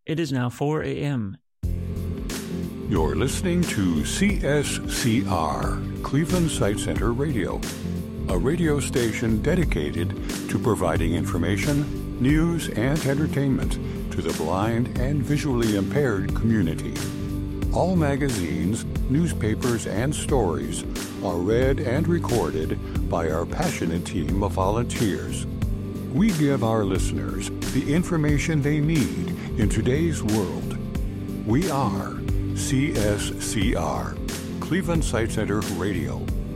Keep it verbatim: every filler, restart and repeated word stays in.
It is now four a.m. You're listening to C S C R, Cleveland Sight Center Radio, a radio station dedicated to providing information, news, and entertainment to the blind and visually impaired community. All magazines, newspapers, and stories are read and recorded by our passionate team of volunteers. We give our listeners the information they need in today's world. We are C S C R, Cleveland Sight Center Radio.